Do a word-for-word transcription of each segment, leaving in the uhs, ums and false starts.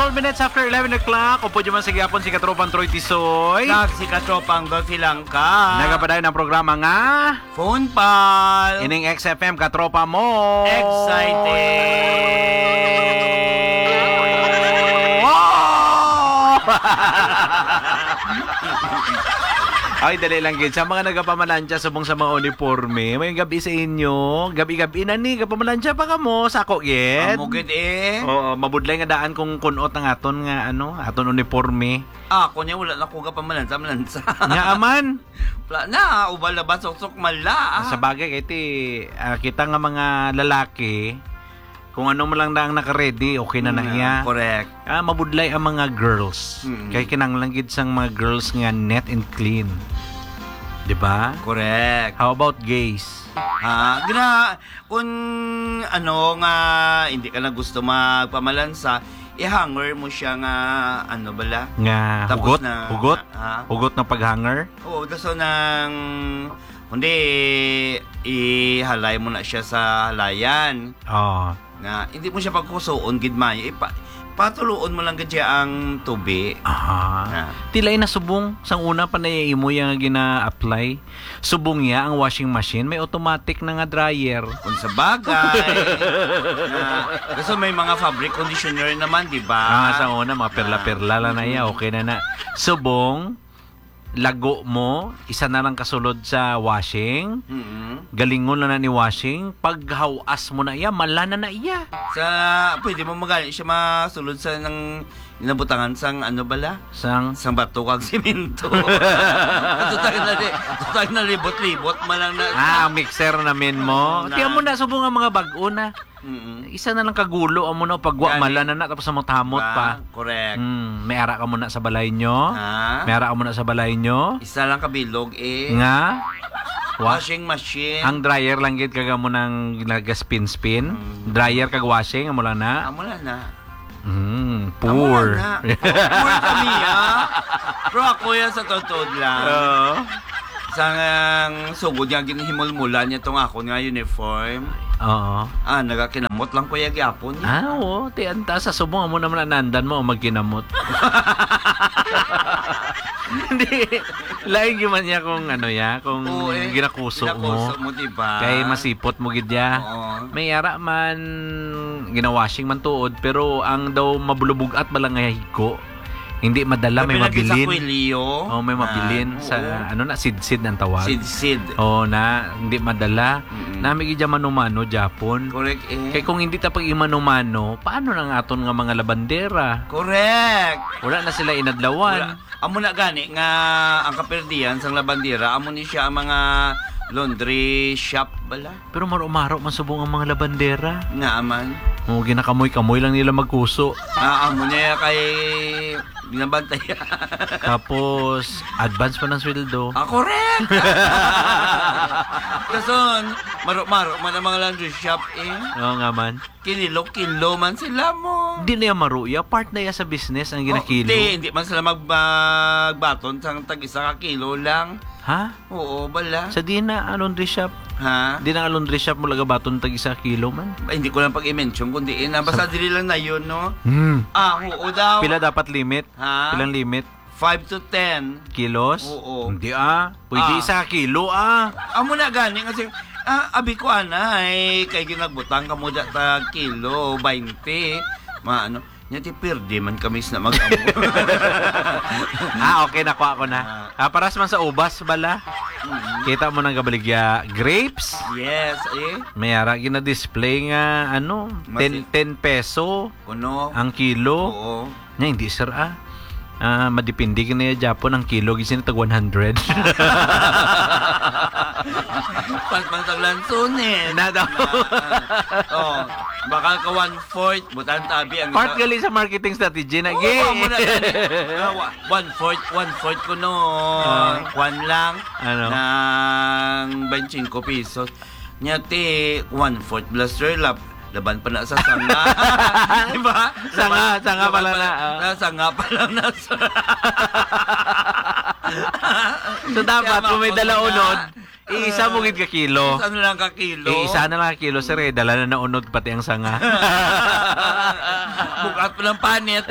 twelve minutes after eleven o'clock. Upo dyan man sa gyapon si Katropang Troy Tisoy. Nag si Katropang Dolphy lang ka. Nagapaday ng programa nga Phone Pal. Ining X F M Katropa mo. Excited. Ay, dali lang gid. Sa mga nagapamalansya subong sa mga uniforme, may gabi sa inyo. Gabi-gabi na ni, kapamalansya pa ka mo. Sako gid. Amo gid eh. Oo, mabudlay nga daan kung kunot ang aton nga ano, aton uniforme. Ako niya wala na ko ka pamalansa malansa. Nga aman. Wala na, ubal na ba sok-sok mala. Sa bagay kay ti ah, kita nga mga lalaki, kung ano mo lang na ang naka-ready, okay na na iya. Correct. Ah, mabudlay ang mga girls. Mm-hmm. Kaya kinanglang gid sang mga girls nga net and clean. 'Di ba? Correct. How about gays? Ha, gina kung ano nga hindi ka na gusto magpamalansa, i-hanger mo siya nga ano bala? Nga Tapos hugot, na- hugot, ha? hugot ng paghanger. Oo, daso nang hindi ihalay mo na siya sa halayan. Oh. Na hindi mo siya pagkusuon gid mayo, ipa patuluon mo lang gid siya ang tubi. Ah. Na. Tilay na subong sang una pa na imo yang gina-apply. Subong ya ang washing machine, may automatic na nga dryer. Kung sa bagay. na, kasi may mga fabric conditioner naman, di ba? Ah, sa una mga perla-perla lang na iya, okay na na. Subong lago mo, isa na lang kasulod sa washing. Mm-hmm. Galingon na na ni washing. Pag hawas mo na iya, mala na na iya. Sa, pwede mo magali siya masulod sa ng inabutangan sang ano bala? Sang Sang bato kag simento. Tutay na li, tutay na libot-libot malang na. ah, ang mixer namin mo. Na. Tiyan mo na, subong ang mga bag-o na. Mm-hmm. Isa na lang kagulo amo na pagwa Gani. mala na na tapos mo tamot pa. Correct. Mm, may ara ka muna sa balay nyo. Ha? May ara ka muna sa balay nyo. Isa lang kabilog eh. Nga. Wa- Washing machine. ang dryer lang gid kaga mo nang naga-spin-spin. Mm. Dryer kag washing amo lang na. Amo na na. Mm, poor. Amo na. Poor kami ah. Pero ako yan sa totoo lang. Oo. Sang sugod niya ginhimulmulan niya tong ako nga uniform. Oo. Ah, nagakinamot lang ko yung gyapon niya. Ah, oo. Ti anta sa subong mo naman nandan mo o magkinamot. Hindi. Lain gyud man niya kung ano ya, kung Oo, eh, ginakuso ginakuso mo. mo, diba? Kay masipot mo gid ya. Oo. May ara man ginawashing man tuod pero ang daw mabulubugat ba lang nga hiko. Hindi madala, may Kapilagin mabilin. Sa kwilyo. Oh, may mabilin Ah, sa oo. ano na sid-sid ng tawag. Sid-sid. Oh, na hindi madala. Mm-mm. Nami gid manumano Japon. Correct eh. Kay kung hindi ta pag imanumano, paano nang aton nga mga labandera? Correct. Wala na sila inadlawan. Wala. Amo na gani nga ang kaperdian sang labandera, amo ni siya ang mga laundry shop bala. Pero maro-maro man subong ang mga labandera. Nga aman. Oh, ginakamoy-kamoy lang nila magkuso. Ah, amo niya kay binabantay. Tapos advance pa ng sweldo. Ah, correct! Kason, maro-maro man ang mga laundry shop eh. Oo nga man. Kinilo-kilo man sila mo. Hindi na yan maruya. Part na yan sa business ang ginakilo. Oh, hindi, hindi man sila magbaton sang tag isa ka kilo lang. Ha? Oo, bala. Sa di na ah, laundry shop. Ha? Di na nga laundry shop mo laga baton tag isa kilo man. Ay, hindi ko lang pag-i-mention kundi eh, na basta dili lang na yun, no? Hmm. Ah, oo daw. Pila dapat limit? Ha? Pilang limit? five to ten. Kilos? Oo. Hindi ah. Pwede Ah. isa kilo ah. Amo na gani kasi ah, abi ko ana ay kay ginagbutang kamo da tag kilo twenty. Maano nya ti pirdi man kamis na mag-amo. Ah, okay. Nakuha ko na. Ah, paras man sa ubas bala. Kita mo nang gabaligya grapes. Yes, eh. Mayara gina-display nga ano, ten, ten peso Kuno. ang kilo. Oo. Nya hindi sir ah. Ah, madipindi kini Japon ang kilo gisin tag one hundred. Pagpantag lansunin. Na daw. Oh, baka ka one-fourth butan tabi ang Part gali sa marketing strategy na Oo, gi. amo na gani. Ah, wa- one-fourth, one-fourth ko no. Ah. One lang. Ano? Ng twenty-five pesos. Nya ti one-fourth blaster lap. Laban pa na sa sanga. Di ba? Sanga, Laban- sanga laban pala pa na, ah. na. Sanga pa lang na. So dapat kung may dala unod, Iisa mo gid ka kilo. Isa na lang ka kilo. Eh, isa na lang ka kilo, sir. Eh. Dala na naunod pati ang sanga. Bukat pa ng panit.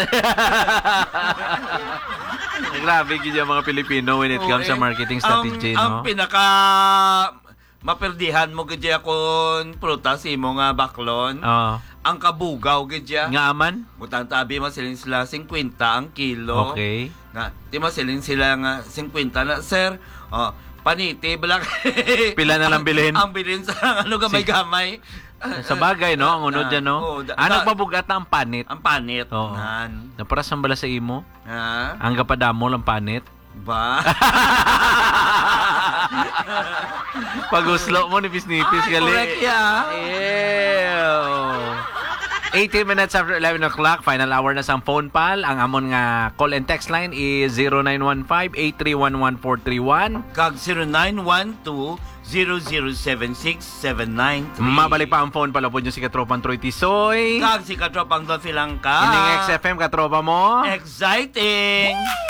Grabe gid yung mga Pilipino when it comes Oo, sa eh. marketing strategy, ang, Ang no? pinaka maperdihan mo gidya kon prutas imo nga baklon. Oo. Ang kabugaw gidya. Nga aman? Butang tabi masilin sila fifty ang kilo. Okay. Na, di masilin sila nga fifty na, sir. Oh, paniti balak. Pila na lang bilhin? Ang, ang bilhin sa ano gamay-gamay. Sa bagay, no? Ang unod Ah, dyan, no? oo, da- Ah, da- nagpabugat na ang panit. Ang panit. Oo. Nan. Naparas ang bala sa imo. Ha? Ang kapadamo lang panit. Ba? Pag-uslo mo, nipis-nipis Ay, gali. correct ya. Ew. eighteen minutes after eleven o'clock, final hour na sa phone pal. Ang amon nga call and text line is zero nine one five, eight three one one, four three one. Kag zero nine one two, zero zero seven six, seven nine three. Mabalik pa ang phone pala po nyo si Katropang Troy Tisoy. Kag si Katropang Don Filangka. Ining X F M, Katropa mo. Exciting!